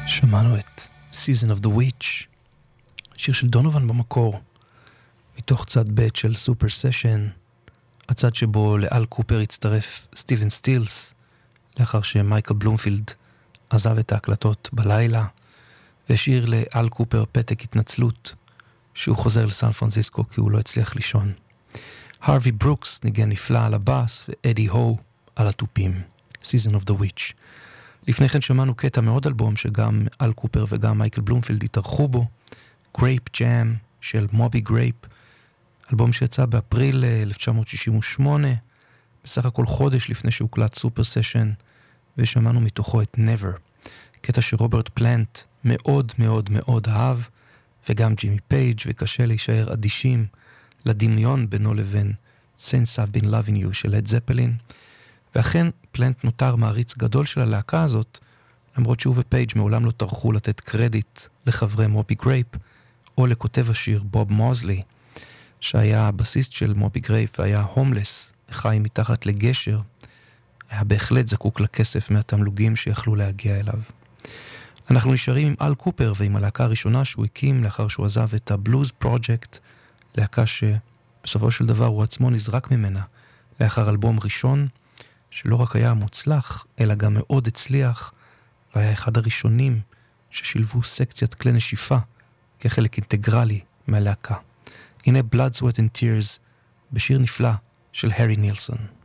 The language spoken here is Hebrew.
שמענו את Season of the Witch, שיר של דונובן במקור, מתוך צד ב' של סופר סשן, הצד שבו לאל קופר הצטרף סטיבן סטילס, לאחר שמייקל בלומפילד עזב את ההקלטות בלילה, והשאיר לאל קופר פתק התנצלות, שהוא חוזר לסן פרנסיסקו כי הוא לא הצליח לישון. הרווי ברוקס ניגן נפלא על הבאס, ואדי הו על התופים. Season of the Witch. לפני כן שמענו קטע מאוד אלבום שגם אל קופר וגם מייקל בלומפילד התארחו בו, Grape Jam של מובי גרייפ, אלבום שיצא באפריל 1968, בסך הכל חודש לפני שהוקלט סופר סשן, ושמענו מתוכו את Never, קטע שרוברט פלנט מאוד מאוד מאוד אהב, וגם ג'ימי פייג', וקשה להישאר אדישים לדמיון בינו לבין Since I've Been Loving You של לד זפלין, ואכן פלנט נותר מעריץ גדול של הלהקה הזאת, למרות שהוא ופייג' מעולם לא טרחו לתת קרדיט לחברי מובי גרייפ, או לכותב השיר בוב מוזלי, שהיה הבסיסט של מובי גרייפ והיה הומלס, חי מתחת לגשר, היה בהחלט זקוק לכסף מהתמלוגים שיכלו להגיע אליו. אנחנו נשארים עם אל קופר ועם הלהקה הראשונה שהוא הקים לאחר שהוא עזב את הבלוז פרוג'קט, להקה שבסופו של דבר הוא עצמו נזרק ממנה, לאחר אלבום ראשון, שלא רק היה מוצלח, אלא גם מאוד הצליח, והיה אחד הראשונים ששילבו סקציית כלי נשיפה כחלק אינטגרלי מהלהקה. הנה Blood, Sweat and Tears בשיר נפלא של הרי נילסון.